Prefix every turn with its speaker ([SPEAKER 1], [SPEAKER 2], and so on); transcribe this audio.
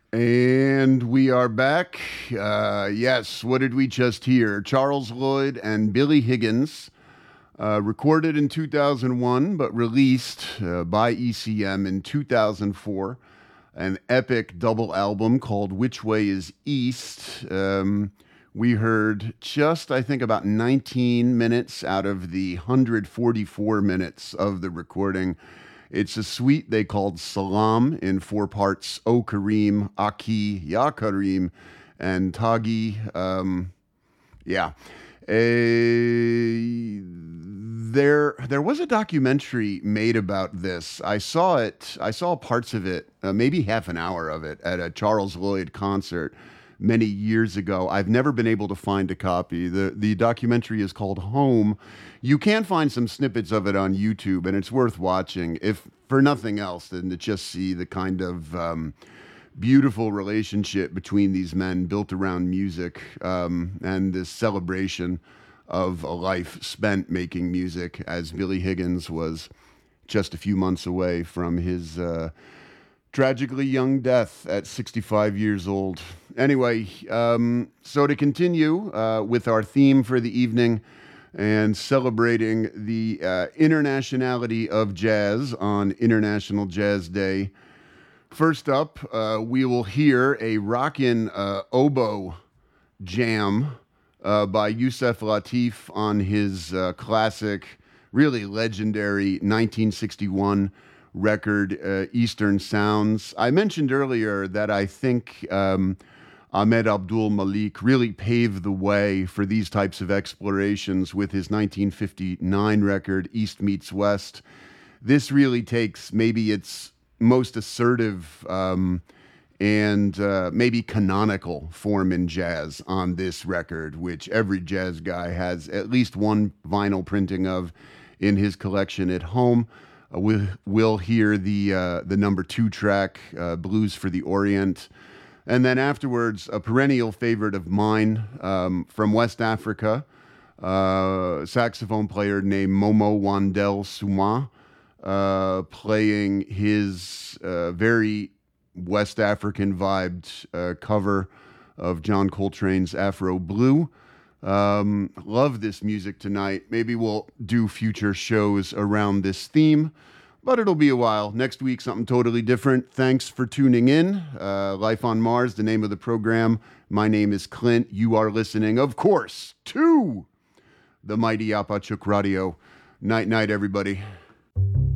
[SPEAKER 1] And we are back. Yes, what did we just hear? Charles Lloyd and Billy Higgins, recorded in 2001 but released by ECM in 2004. An epic double album called Which Way Is East. We heard just, I think, about 19 minutes out of the 144 minutes of the recording. It's a suite they called Salam in four parts: O Kareem, Aki, Ya Kareem, and Tagi. Yeah. There was a documentary made about this. I saw it. I saw parts of it, maybe half an hour of it, at a Charles Lloyd concert many years ago. I've never been able to find a copy. The documentary is called Home. You can find some snippets of it on YouTube, and it's worth watching, if for nothing else than to just see the kind of beautiful relationship between these men built around music, and this celebration of a life spent making music, as Billy Higgins was just a few months away from his tragically young death at 65 years old. Anyway, so to continue with our theme for the evening and celebrating the internationality of jazz on International Jazz Day, first up, we will hear a rockin' oboe jam by Yusef Lateef on his classic, really legendary 1961 record, Eastern Sounds. I mentioned earlier that I think Ahmed Abdul Malik really paved the way for these types of explorations with his 1959 record, East Meets West. This really takes maybe its most assertive and maybe canonical form in jazz on this record, which every jazz guy has at least one vinyl printing of in his collection at home. We'll hear the number 2 track, Blues for the Orient. And then afterwards, a perennial favorite of mine from West Africa, saxophone player named Momo Wandel Suma, playing his very West African vibed cover of John Coltrane's Afro Blue. Love this music tonight. Maybe we'll do future shows around this theme, but it'll be a while. Next week, something totally different. Thanks for tuning in. Life on Mars, the name of the program. My name is Clint. You are listening, of course, to the mighty Apachuk Radio. Night, night, everybody.